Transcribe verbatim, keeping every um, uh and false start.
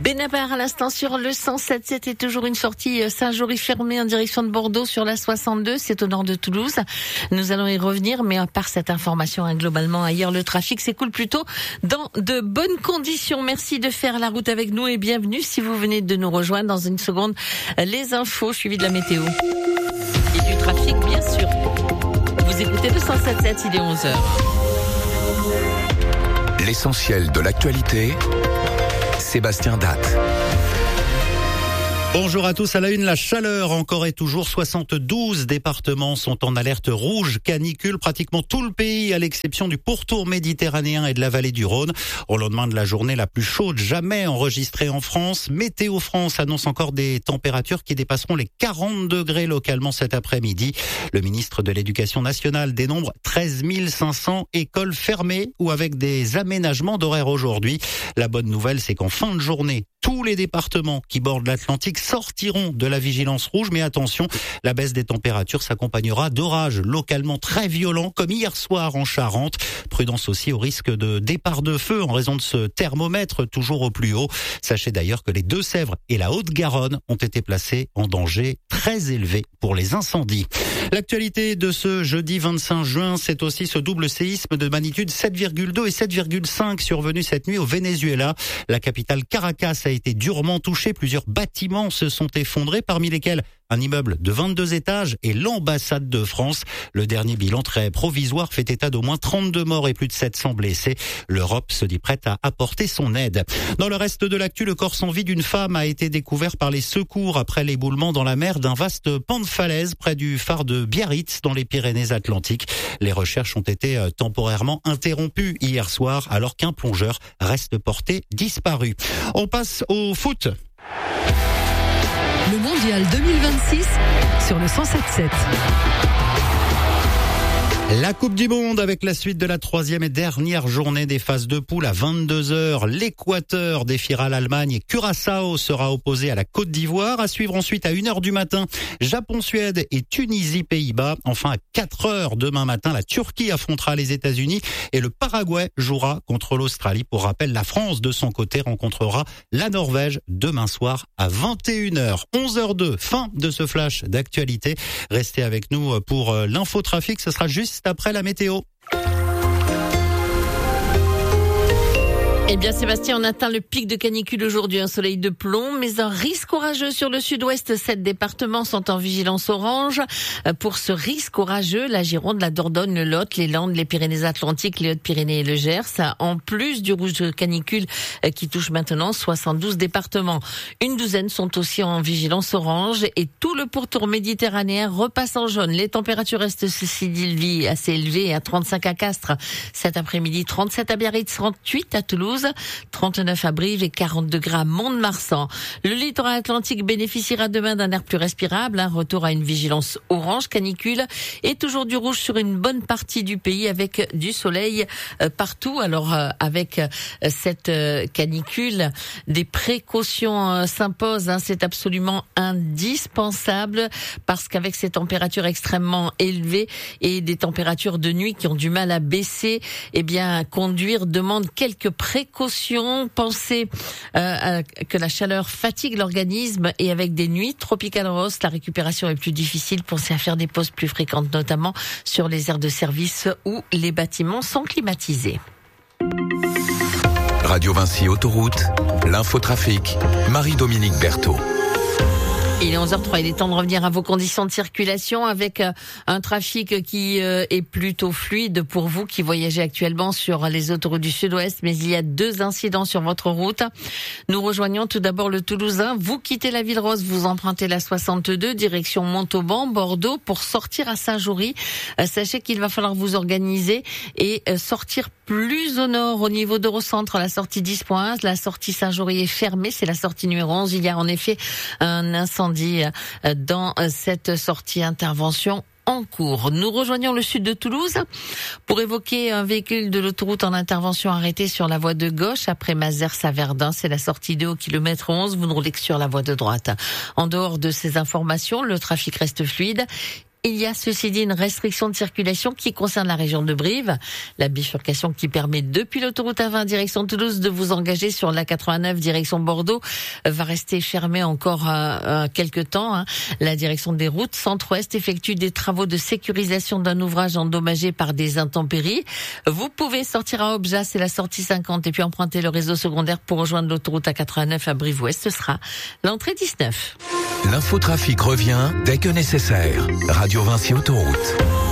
Benabar à l'instant sur le cent sept sept et toujours une sortie Saint-Jory fermée en direction de Bordeaux sur la soixante-deux, c'est au nord de Toulouse. Nous allons y revenir, mais à part cette information, hein, globalement ailleurs le trafic s'écoule plutôt dans de bonnes conditions. Merci de faire la route avec nous et bienvenue si vous venez de nous rejoindre. Dans une seconde, les infos suivies de la météo et du trafic bien sûr. Vous écoutez le cent sept sept, il est onze heures. L'essentiel de l'actualité, Sébastien Datte. Bonjour à tous, à la une, la chaleur encore et toujours. soixante-douze départements sont en alerte rouge canicule, pratiquement tout le pays à l'exception du pourtour méditerranéen et de la vallée du Rhône. Au lendemain de la journée la plus chaude jamais enregistrée en France, Météo France annonce encore des températures qui dépasseront les quarante degrés localement cet après-midi. Le ministre de l'Éducation nationale dénombre treize mille cinq cents écoles fermées ou avec des aménagements d'horaires aujourd'hui. La bonne nouvelle, c'est qu'en fin de journée, tous les départements qui bordent l'Atlantique sortiront de la vigilance rouge, mais attention, la baisse des températures s'accompagnera d'orages localement très violents, comme hier soir en Charente. Prudence aussi au risque de départ de feu en raison de ce thermomètre toujours au plus haut. Sachez d'ailleurs que les Deux-Sèvres et la Haute-Garonne ont été placés en danger très élevé pour les incendies. L'actualité de ce jeudi vingt-cinq juin, c'est aussi ce double séisme de magnitude sept virgule deux et sept virgule cinq survenu cette nuit au Venezuela. La capitale Caracas a été durement touchée. Plusieurs bâtiments se sont effondrés, parmi lesquels un immeuble de vingt-deux étages et l'ambassade de France. Le dernier bilan très provisoire fait état d'au moins trente-deux morts et plus de sept cents blessés. L'Europe se dit prête à apporter son aide. Dans le reste de l'actu, le corps sans vie d'une femme a été découvert par les secours après l'éboulement dans la mer d'un vaste pan de falaise près du phare de Biarritz dans les Pyrénées-Atlantiques. Les recherches ont été temporairement interrompues hier soir alors qu'un plongeur reste porté disparu. On passe au foot. Le mondial deux mille vingt-six sur le cent sept sept. La Coupe du Monde avec la suite de la troisième et dernière journée des phases de poule à vingt-deux heures. L'Équateur défiera l'Allemagne et Curaçao sera opposé à la Côte d'Ivoire. À suivre ensuite à une heure du matin, Japon-Suède et Tunisie-Pays-Bas. Enfin à quatre heures demain matin, la Turquie affrontera les États-Unis et le Paraguay jouera contre l'Australie. Pour rappel, la France de son côté rencontrera la Norvège demain soir à vingt et une heures. onze heures deux, fin de ce flash d'actualité. Restez avec nous pour l'infotrafic, ce sera juste après la météo. Eh bien Sébastien, on atteint le pic de canicule aujourd'hui, un soleil de plomb, mais un risque orageux sur le sud-ouest. Sept départements sont en vigilance orange. Pour ce risque orageux, la Gironde, la Dordogne, le Lot, les Landes, les Pyrénées-Atlantiques, les Hautes-Pyrénées et le Gers, en plus du rouge de canicule qui touche maintenant soixante-douze départements. Une douzaine sont aussi en vigilance orange et tout le pourtour méditerranéen repasse en jaune. Les températures restent ceci dit assez élevées, à trente-cinq à Castres cet après-midi, trente-sept à Biarritz, trente-huit à Toulouse, trente-neuf à Brive et quarante degrés à Mont-de-Marsan. Le littoral atlantique bénéficiera demain d'un air plus respirable, un retour à une vigilance orange canicule et toujours du rouge sur une bonne partie du pays avec du soleil partout. Alors avec cette canicule, des précautions s'imposent, hein, c'est absolument indispensable parce qu'avec ces températures extrêmement élevées et des températures de nuit qui ont du mal à baisser, eh bien conduire demande quelques précautions. Précaution, pensez euh, que la chaleur fatigue l'organisme et avec des nuits tropicales roses, la récupération est plus difficile. Pensez à faire des pauses plus fréquentes, notamment sur les aires de service où les bâtiments sont climatisés. Radio Vinci Autoroute, l'infotrafic, Marie-Dominique Berthaud. Il est onze heures trois, il est temps de revenir à vos conditions de circulation avec un trafic qui est plutôt fluide pour vous qui voyagez actuellement sur les autoroutes du Sud-Ouest, mais il y a deux incidents sur votre route. Nous rejoignons tout d'abord le Toulousain. Vous quittez la Ville Rose, vous empruntez la soixante-deux, direction Montauban, Bordeaux, pour sortir à Saint-Jory. Sachez qu'il va falloir vous organiser et sortir plus au nord, au niveau d'Eurocentre, la sortie dix point un. La sortie Saint-Jory est fermée, c'est la sortie numéro onze. Il y a en effet un incendie dans cette sortie, intervention en cours. Nous rejoignons le sud de Toulouse pour évoquer un véhicule de l'autoroute en intervention arrêté sur la voie de gauche après Mazères à Verdun. C'est la sortie deux au kilomètre onze. Vous ne roulez que sur la voie de droite. En dehors de ces informations, le trafic reste fluide. Il y a ceci dit une restriction de circulation qui concerne la région de Brive. La bifurcation qui permet depuis l'autoroute A vingt direction Toulouse de vous engager sur l'A quatre-vingt-neuf direction Bordeaux va rester fermée encore euh, quelques temps. Hein. La direction des routes centre-ouest effectue des travaux de sécurisation d'un ouvrage endommagé par des intempéries. Vous pouvez sortir à Obja, c'est la sortie cinquante, et puis emprunter le réseau secondaire pour rejoindre l'autoroute A quatre-vingt-neuf à Brive-Ouest. Ce sera l'entrée dix-neuf. L'infotrafic revient dès que nécessaire. Radio Vinci Autoroute.